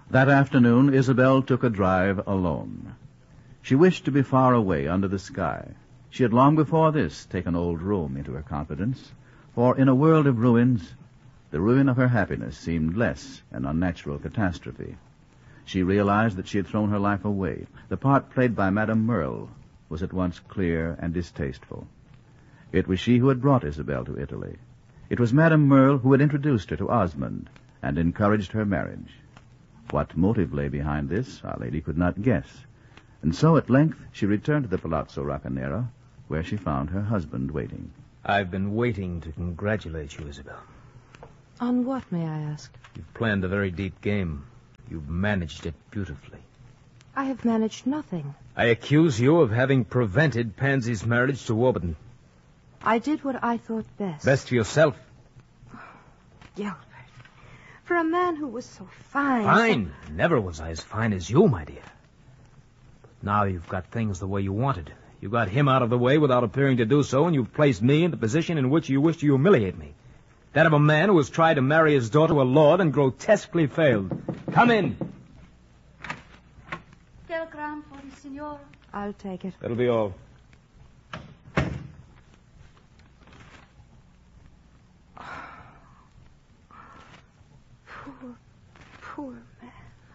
That afternoon, Isabel took a drive alone. She wished to be far away under the sky. She had long before this taken old Rome into her confidence, for in a world of ruins, the ruin of her happiness seemed less an unnatural catastrophe. She realized that she had thrown her life away. The part played by Madame Merle was at once clear and distasteful. It was she who had brought Isabel to Italy. It was Madame Merle who had introduced her to Osmond and encouraged her marriage. What motive lay behind this, our lady could not guess. And so at length she returned to the Palazzo Roccanera, where she found her husband waiting. I've been waiting to congratulate you, Isabel. On what, may I ask? You've planned a very deep game. You've managed it beautifully. I have managed nothing. I accuse you of having prevented Pansy's marriage to Warburton. I did what I thought best. Best for yourself. Gilbert. For a man who was so fine... Fine? Never was I as fine as you, my dear. But now you've got things the way you wanted. You got him out of the way without appearing to do so, and you've placed me in the position in which you wish to humiliate me. That of a man who has tried to marry his daughter to a lord and grotesquely failed. Come in. Telegram for the signora. I'll take it. That'll be all. Poor man.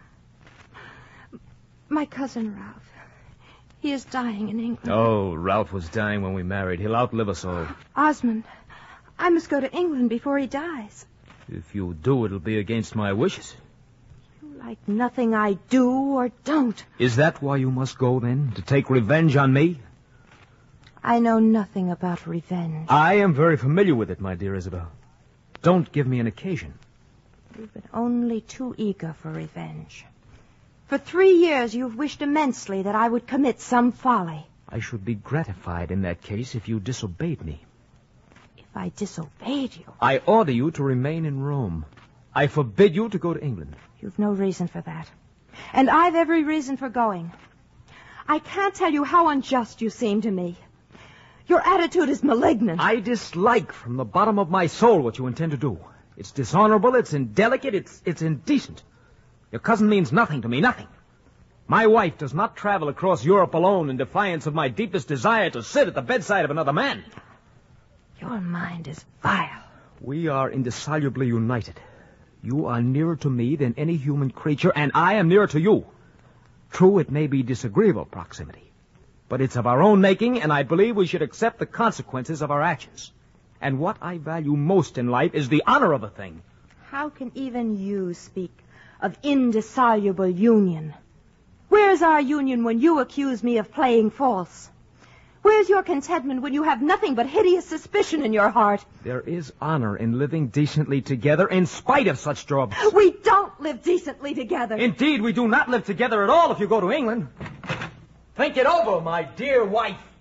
My cousin Ralph. He is dying in England. Oh, Ralph was dying when we married. He'll outlive us all. Osmond, I must go to England before he dies. If you do, it'll be against my wishes. You like nothing I do or don't. Is that why you must go, then? To take revenge on me? I know nothing about revenge. I am very familiar with it, my dear Isabel. Don't give me an occasion. You've been only too eager for revenge. For 3 years you've wished immensely that I would commit some folly. I should be gratified in that case if you disobeyed me. If I disobeyed you... I order you to remain in Rome. I forbid you to go to England. You've no reason for that. And I've every reason for going. I can't tell you how unjust you seem to me. Your attitude is malignant. I dislike from the bottom of my soul what you intend to do. It's dishonorable, it's indelicate, it's indecent. Your cousin means nothing to me, nothing. My wife does not travel across Europe alone in defiance of my deepest desire to sit at the bedside of another man. Your mind is vile. We are indissolubly united. You are nearer to me than any human creature, and I am nearer to you. True, it may be disagreeable proximity, but it's of our own making, and I believe we should accept the consequences of our actions. And what I value most in life is the honor of a thing. How can even you speak of indissoluble union? Where's our union when you accuse me of playing false? Where's your contentment when you have nothing but hideous suspicion in your heart? There is honor in living decently together in spite of such drawbacks. We don't live decently together. Indeed, we do not live together at all if you go to England. Think it over, my dear wife.